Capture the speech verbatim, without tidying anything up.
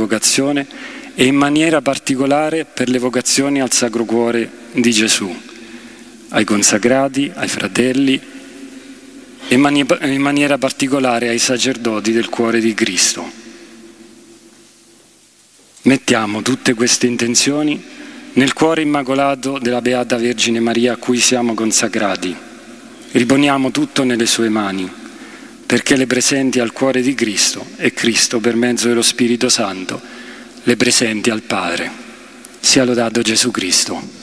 vocazione e in maniera particolare per le vocazioni al Sacro Cuore di Gesù, ai consacrati, ai fratelli e in maniera particolare ai sacerdoti del Cuore di Cristo. Mettiamo tutte queste intenzioni nel cuore immacolato della Beata Vergine Maria a cui siamo consacrati. Riponiamo tutto nelle sue mani, perché le presenti al cuore di Cristo e Cristo, per mezzo dello Spirito Santo, le presenti al Padre. Sia lodato Gesù Cristo.